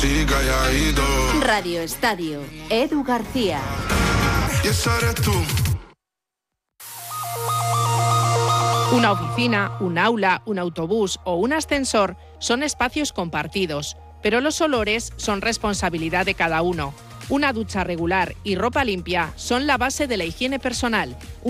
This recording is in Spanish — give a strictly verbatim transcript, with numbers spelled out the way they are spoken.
Sí, calladito. Radio Estadio, Edu García. Y esa eres tú. Una oficina, un aula, un autobús o un ascensor son espacios compartidos, pero los olores son responsabilidad de cada uno. Una ducha regular y ropa limpia son la base de la higiene personal.